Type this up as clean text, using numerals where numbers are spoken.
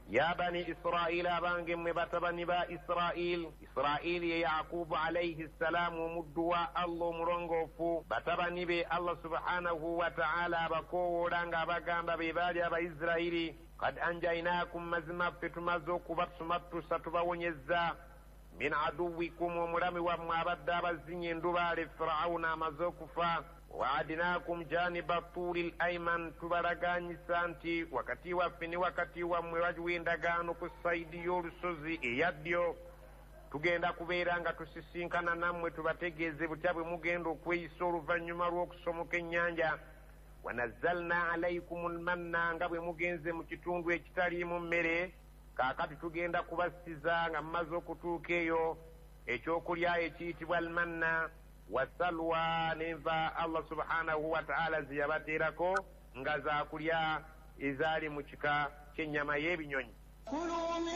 ya bani israila abange mwe batabani ba israili ye yaqubu alayhi ssalamu omuddu wa allah omulongoofu. batabani be allah subhanahu wa ta'ala abakowoola nga abagamba be baali abaisirairi, kad anjainakum mazima ffe tumaze okubatumatusa tubawonyezza, min aduwikum omulami wammwe abadde abazinya endubaale firawuna amaze okufa, waadinakum janiba turi l-ayman tubalaganyisa nti wakati waffe ne wakati wammwe waliwo endagaano ku saidi y'olusozi eya ddyo, tugenda kubeera nga tusisinkana nammwe tubategeeze butya bwe mugenda okweyisa oluvannyuma lw'okusomoka ennyanja. wanazzalna alaykum almanna, nga bwe mugenze mu kitundu ekitaliimu mmere, kaakati tugenda kubasiza nga mumaze okutuuka eyo ekyokulya ekiyitibwa almanna wasalwa, nenva allah subhanahu wa ta'ala ziyabateerako nga zaakulya ezaali mu kika ky'ennyama y'ebinyonyi.